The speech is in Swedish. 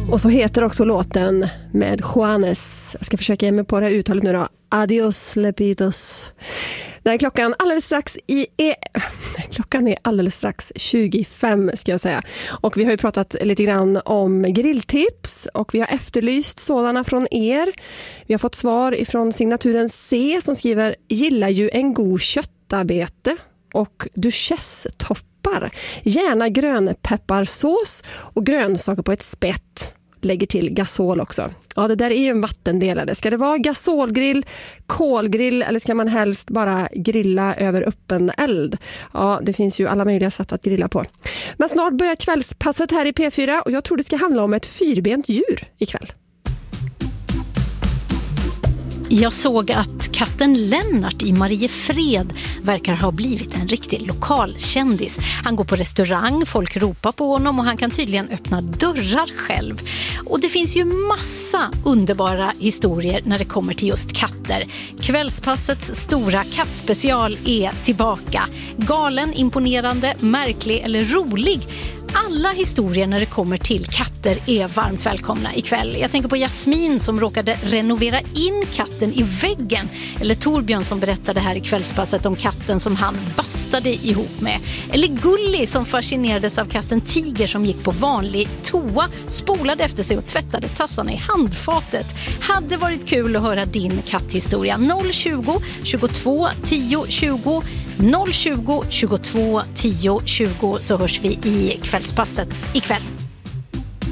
Och så heter också låten med Juanes. Jag ska försöka ge mig på det här uttalet nu då. Adios lepidos. När klockan är alldeles strax 25 ska jag säga. Och vi har ju pratat lite grann om grilltips och vi har efterlyst sådana från er. Vi har fått svar ifrån signaturen C som skriver: gillar ju en god köttarbete och duchesse-toppar. Gärna grönpepparsås och grönsaker på ett spett. Lägger till gasol också. Ja, det där är ju en vattendelare. Ska det vara gasolgrill, kolgrill eller ska man helst bara grilla över öppen eld? Ja, det finns ju alla möjliga sätt att grilla på. Men snart börjar kvällspasset här i P4 och jag tror det ska handla om ett fyrbent djur ikväll. Jag såg att katten Lennart i Mariefred verkar ha blivit en riktig lokalkändis. Han går på restaurang, folk ropar på honom och han kan tydligen öppna dörrar själv. Och det finns ju massa underbara historier när det kommer till just katter. Kvällspassets stora kattspecial är tillbaka. Galen, imponerande, märklig eller rolig. Alla historier när det kommer till katter är varmt välkomna ikväll. Jag tänker på Jasmin som råkade renovera in katten i väggen. Eller Torbjörn som berättade här i kvällspasset om katten som han bastade ihop med. Eller Gulli som fascinerades av katten Tiger som gick på vanlig toa, spolade efter sig och tvättade tassarna i handfatet. Hade varit kul att höra din katthistoria. 020 22 10 20 020 22 10 20 så hörs vi i kvällspasset ikväll.